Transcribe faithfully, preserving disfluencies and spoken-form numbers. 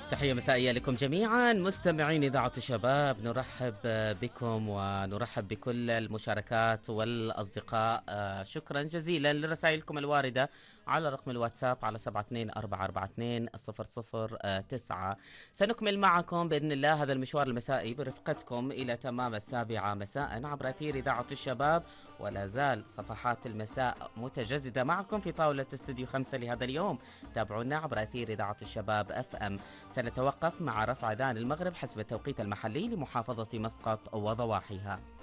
تحية مسائية لكم جميعا مستمعين إذاعة الشباب، نرحب بكم ونرحب بكل المشاركات والأصدقاء. آه، شكرا جزيلا لرسائلكم الواردة على رقم الواتساب على سبعة اثنين أربعة أربعة اثنين صفر صفر تسعة. سنكمل معكم بإذن الله هذا المشوار المسائي برفقتكم إلى تمام السابعة مساء عبر أثير إذاعة الشباب، ولا زال صفحات المساء متجددة معكم في طاولة استوديو خمسة لهذا اليوم. تابعونا عبر أثير إذاعة الشباب أف أم. سنتوقف مع رفع أذان المغرب حسب التوقيت المحلي لمحافظة مسقط وضواحيها.